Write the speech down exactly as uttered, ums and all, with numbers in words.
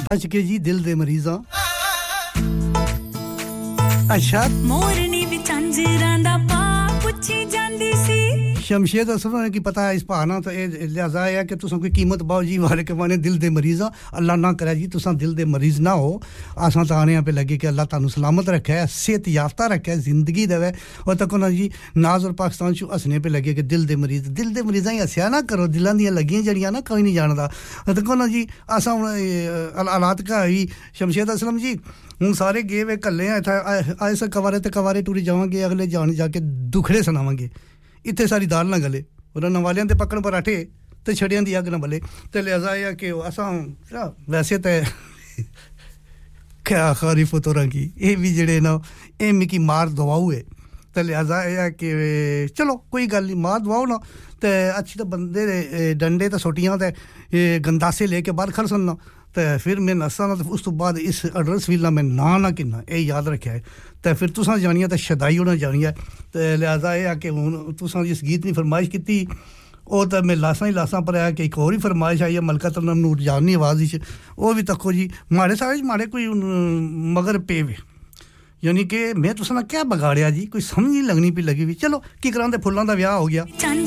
ਅੱਜ ਕੇ ਜੀ ਦਿਲ ਦੇ ਮਰੀਜ਼ਾਂ ਅੱਛਾ ਮੋਰਨੀ ਵਿੱਚ ਅੰਜਰਾਂ ਦਾ ਪਾ ਪੁੱਛੀ ਜਾਂਦੀ ਸੀ शमशेद असफर की पता है इस बहाना तो लिहाजा है कि तुसां कोई कीमत बाओ जी वाले के माने दिल दे मरीज अल्लाह ना करे जी तुसां दिल दे मरीज ना हो आसां तो आने पे लगे कि अल्लाह तानु सलामत रखे सेहत याफ्ता रखे जिंदगी देवे और तक ना जी नाज और पाकिस्तान च हंसने पे लगे कि दिल दे मरीज दिल दे मरीजां ही हंसया ना करो दिलां दी लगियां जड़ियां ना कोई नहीं जानदा तक ना जी आसां हालात का ही शमशेद असलम जी हम सारे गए वे कल्ले ऐसे कवारे ते कवारे टूरी जावांगे अगले जान जाके दुखड़े सुनावांगे इतने सारी दाल ना गले और नवालियां दे पकड़ पराठे ते छड़ियां दी अग ना बले ते लिहाजा है कि असां वैसे ते क्या खरीफ तोरा की ए भी जड़े ना ए मिकी मार दवाऊ है ते लिहाजा है कि चलो कोई गल नहीं मार दवाओ ना ते अच्छी तो बंदे डंडे ते सोटियां ते गंदासे लेके बाहर खड़ सुनना ते फिर मैं नसा ना उस तो बाद इस एड्रेस विला में ना ना किन्ना ए याद रखया है ते फिर तुसां जानिया ते शदाई होना जानिया ते लिहाजा है कि हुन तुसां जिस गीत दी फरमाइश कीती ओ ते मैं लासां ही लासां पर आया कि एक और ही फरमाइश आई है मलका तरनम नूर जानी आवाज विच ओ भी तको जी माड़े सारे माड़े कोई मगर पेवे यानी कि मैं तुसां क्या बगाड़िया जी कोई समझ नहीं लगनी पी लगी भी चलो की करांदे फुल्लां दा ब्याह हो गया